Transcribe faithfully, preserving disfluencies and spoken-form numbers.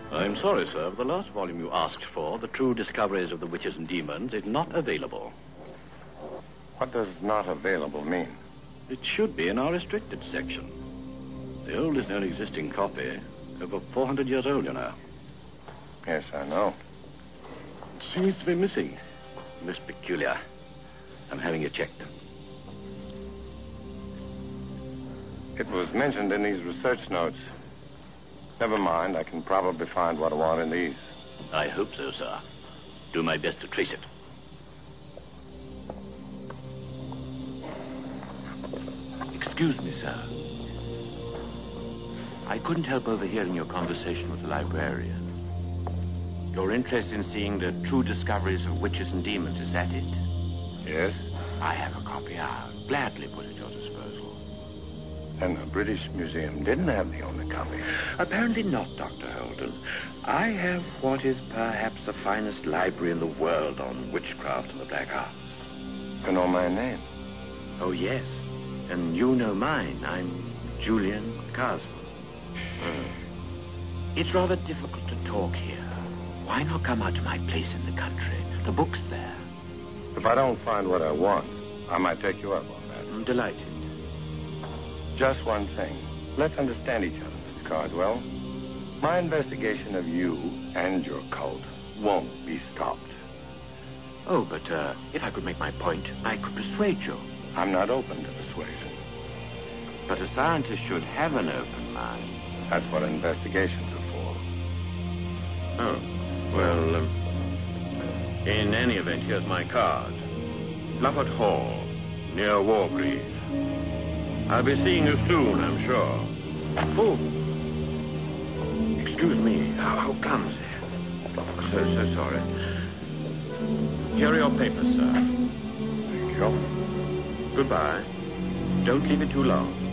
I'm sorry, sir, but the last volume you asked for, The True Discoveries of the Witches and Demons, is not available. What does not available mean? It should be in our restricted section. The oldest known existing copy, over four hundred years old, you know. Yes, I know. It seems to be missing. Most peculiar. I'm having it checked. It was mentioned in these research notes. Never mind, I can probably find what I want in these. I hope so, sir. Do my best to trace it. Excuse me, sir. I couldn't help overhearing your conversation with the librarian. Your interest in seeing the true discoveries of witches and demons, is that it? Yes? I have a copy. I'll gladly put it at your disposal. Then the British Museum didn't have the only copy. Apparently not, Doctor Holden. I have what is perhaps the finest library in the world on witchcraft and the black arts. You know my name? Oh, yes. And you know mine. I'm Julian Carswell. Hmm. It's rather difficult to talk here. Why not come out to my place in the country? The book's there. If I don't find what I want, I might take you up on that. I'm delighted. Just one thing. Let's understand each other, Mister Carswell. My investigation of you and your cult won't be stopped. Oh, but uh, if I could make my point, I could persuade you. I'm not open to persuasion. But a scientist should have an open mind. That's what investigations are for. Oh, well, um, in any event, here's my card. Lufford Hall, near Wargreave. I'll be seeing you soon, I'm sure. Oh. Excuse me. How, how clumsy. So, so sorry. Here are your papers, sir. Thank you. Goodbye. Don't leave it too long.